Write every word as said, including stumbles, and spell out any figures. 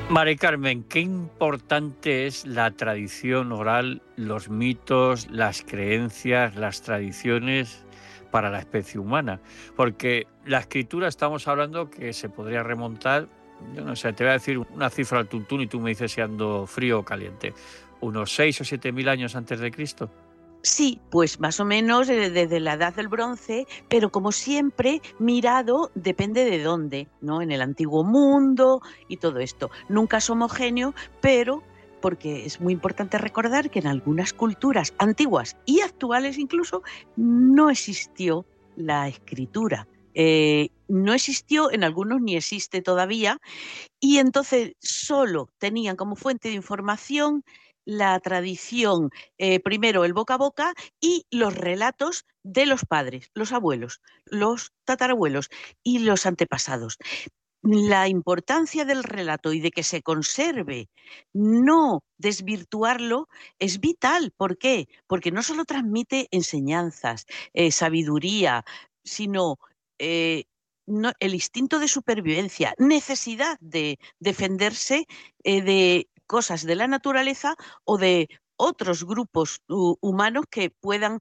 Mari Carmen, qué importante es la tradición oral, los mitos, las creencias, las tradiciones para la especie humana. Porque la escritura estamos hablando que se podría remontar, yo no sé, te voy a decir una cifra al tuntún y tú me dices si ando frío o caliente, unos seis o siete mil años antes de Cristo. Sí, pues más o menos eh, desde la Edad del Bronce, pero como siempre, mirado depende de dónde, ¿no? En el Antiguo Mundo y todo esto. Nunca es homogéneo, pero porque es muy importante recordar que en algunas culturas antiguas y actuales incluso no existió la escritura. Eh, no existió, en algunos ni existe todavía, y entonces solo tenían como fuente de información la tradición, eh, primero el boca a boca y los relatos de los padres, los abuelos, los tatarabuelos y los antepasados. La importancia del relato y de que se conserve, no desvirtuarlo, es vital. ¿Por qué? Porque no solo transmite enseñanzas, eh, sabiduría, sino eh, no, el instinto de supervivencia, necesidad de defenderse eh, de cosas de la naturaleza o de otros grupos uh, humanos que puedan